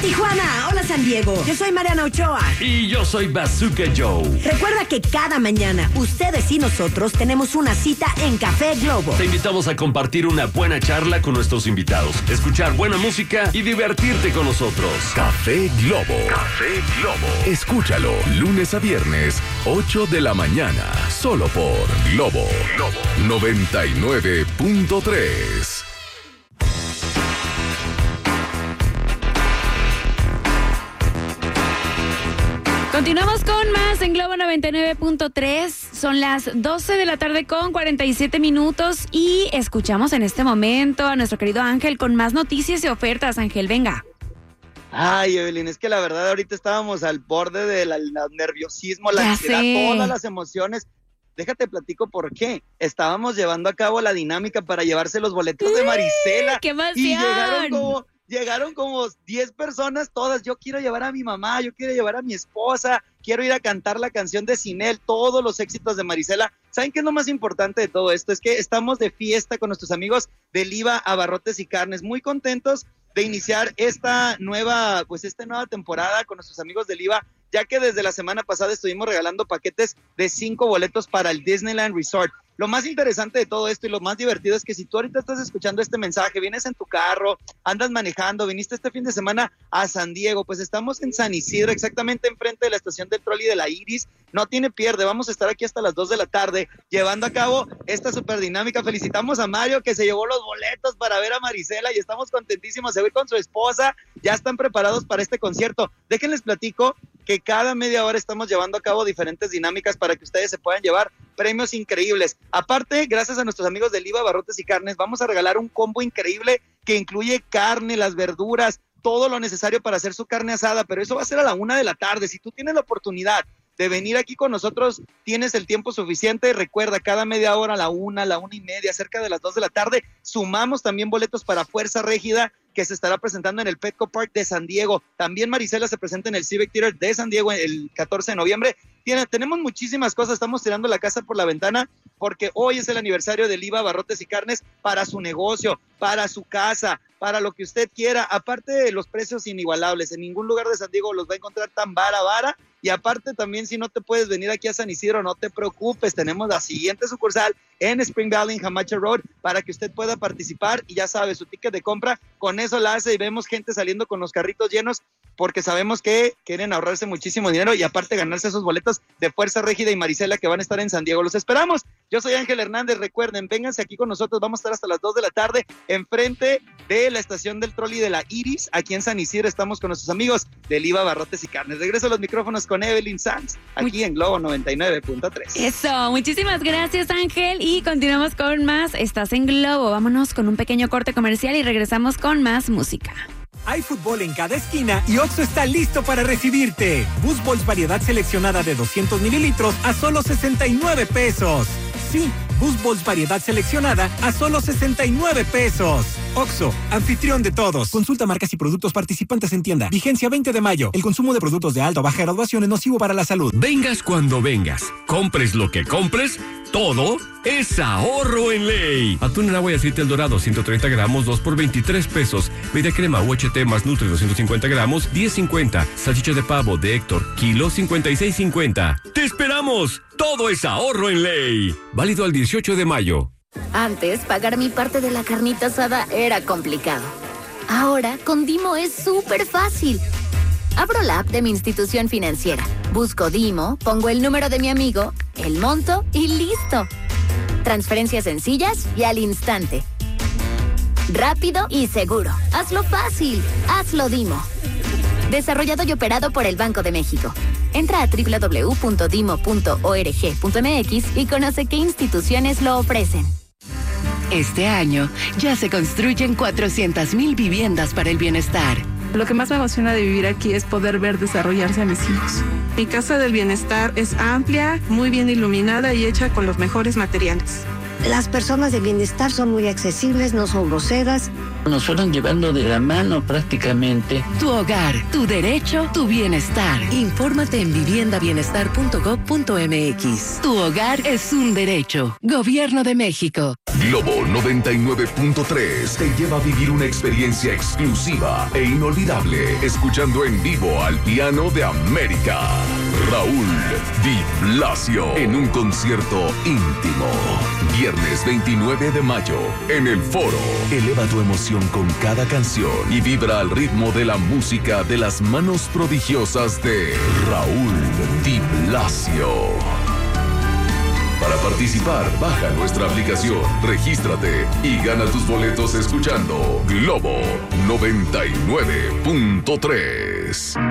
Tijuana! ¡Hola, San Diego! Yo soy Mariana Ochoa. Y yo soy Bazooka Joe. Recuerda que cada mañana ustedes y nosotros tenemos una cita en Café Globo. Te invitamos a compartir una buena charla con nuestros invitados, escuchar buena música y divertirte con nosotros. Café Globo. Café Globo. Escúchalo lunes a viernes, 8 de la mañana. Solo por Globo 99.3. Continuamos con más en Globo 99.3. Son las 12 de la tarde con 47 minutos y escuchamos en este momento a nuestro querido Ángel con más noticias y ofertas. Ángel, venga. Ay, Evelyn, es que la verdad ahorita estábamos al borde del nerviosismo, la ansiedad, todas las emociones. Déjate platico por qué. Estábamos llevando a cabo la dinámica para llevarse los boletos de Marisela. ¡Qué emoción! Y llegaron como 10 personas, todas. Yo quiero llevar a mi mamá, yo quiero llevar a mi esposa, quiero ir a cantar la canción de Sinel, todos los éxitos de Marisela. ¿Saben qué es lo más importante de todo esto? Es que estamos de fiesta con nuestros amigos del IVA Abarrotes y Carnes, muy contentos de iniciar esta nueva temporada con nuestros amigos del IVA, ya que desde la semana pasada estuvimos regalando paquetes de 5 boletos para el Disneyland Resort. Lo más interesante de todo esto y lo más divertido es que si tú ahorita estás escuchando este mensaje, vienes en tu carro, andas manejando, viniste este fin de semana a San Diego, pues estamos en San Isidro, exactamente enfrente de la estación del trolley de la Iris. No tiene pierde, vamos a estar aquí hasta las 2 de la tarde llevando a cabo esta super dinámica. Felicitamos a Mario que se llevó los boletos para ver a Marisela y estamos contentísimos de ver con su esposa. Ya están preparados para este concierto. Déjenles platico que cada media hora estamos llevando a cabo diferentes dinámicas para que ustedes se puedan llevar premios increíbles. Aparte, gracias a nuestros amigos del IVA Abarrotes y Carnes, vamos a regalar un combo increíble que incluye carne, las verduras, todo lo necesario para hacer su carne asada, pero eso va a ser a la 1 de la tarde. Si tú tienes la oportunidad de venir aquí con nosotros, tienes el tiempo suficiente. Recuerda, cada media hora, a la 1:30, cerca de las 2 de la tarde, sumamos también boletos para Fuerza Régida, que se estará presentando en el Petco Park de San Diego. También Marisela se presenta en el Civic Theater de San Diego el 14 de noviembre. Tenemos muchísimas cosas, estamos tirando la casa por la ventana, porque hoy es el aniversario del IVA Abarrotes y Carnes para su negocio, para su casa, para lo que usted quiera. Aparte de los precios inigualables, en ningún lugar de San Diego los va a encontrar tan vara. Y aparte también, si no te puedes venir aquí a San Isidro, no te preocupes, tenemos la siguiente sucursal en Spring Valley, en Hamacha Road, para que usted pueda participar. Y ya sabe, su ticket de compra, con eso la hace, y vemos gente saliendo con los carritos llenos, porque sabemos que quieren ahorrarse muchísimo dinero y aparte ganarse esos boletos de Fuerza Régida y Marisela que van a estar en San Diego. Los esperamos. Yo soy Ángel Hernández. Recuerden, vénganse aquí con nosotros. Vamos a estar hasta las 2 de la tarde enfrente de la estación del trolley de la Iris. Aquí en San Isidro estamos con nuestros amigos del IVA Abarrotes y Carnes. Regreso a los micrófonos con Evelyn Sanz, aquí en Globo 99.3. Eso, muchísimas gracias, Ángel. Y continuamos con más. Estás en Globo. Vámonos con un pequeño corte comercial y regresamos con más música. Hay fútbol en cada esquina y Oxxo está listo para recibirte. Boost Balls variedad seleccionada de 200 mililitros a solo 69 pesos. Sí, Boost Balls variedad seleccionada a solo 69 pesos. Oxxo, anfitrión de todos. Consulta marcas y productos participantes en tienda. Vigencia 20 de mayo. El consumo de productos de alta o baja graduación es nocivo para la salud. Vengas cuando vengas, compres lo que compres, todo es ahorro en ley. Atún en agua y aceite El Dorado, 130 gramos, 2 por 23 pesos. Media crema UHT más Nutri, 250 gramos, 10.50. Salchicha de pavo de Héctor, kilo, 56.50. ¡Te esperamos! Todo es ahorro en ley. Válido al 18 de mayo. Antes, pagar mi parte de la carnita asada era complicado. Ahora, con Dimo es súper fácil. Abro la app de mi institución financiera, busco Dimo, pongo el número de mi amigo, el monto y listo. Transferencias sencillas y al instante. Rápido y seguro. Hazlo fácil. Hazlo Dimo. Desarrollado y operado por el Banco de México. Entra a www.dimo.org.mx y conoce qué instituciones lo ofrecen. Este año ya se construyen 400,000 viviendas para el bienestar. Lo que más me emociona de vivir aquí es poder ver desarrollarse a mis hijos. Mi casa del bienestar es amplia, muy bien iluminada y hecha con los mejores materiales. Las personas de bienestar son muy accesibles, no son groseras. Nos fueron llevando de la mano prácticamente. Tu hogar, tu derecho, tu bienestar. Infórmate en viviendabienestar.gov.mx. Tu hogar es un derecho. Gobierno de México. Globo 99.3 te lleva a vivir una experiencia exclusiva e inolvidable, escuchando en vivo al piano de América, Raúl Di Blasio, en un concierto íntimo. Viernes 29 de mayo, en el Foro. Eleva tu emoción con cada canción y vibra al ritmo de la música de las manos prodigiosas de Raúl Di Blasio. Para participar, baja nuestra aplicación, regístrate y gana tus boletos escuchando Globo 99.3.